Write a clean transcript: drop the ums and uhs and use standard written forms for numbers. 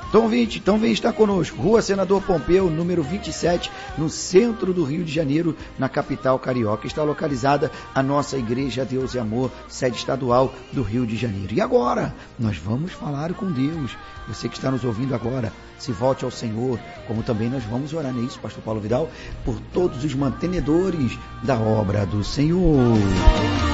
Então vem estar conosco. Rua Senador Pompeu, número 27, no centro do Rio de Janeiro, na capital carioca. Está localizada a nossa Igreja Deus e Amor, sede estadual do Rio de Janeiro. E agora, nós vamos falar com Deus. Você que está nos ouvindo agora, se volte ao Senhor, como também nós vamos orar nisso, Pastor Paulo Vidal, por todos os mantenedores da obra do Senhor.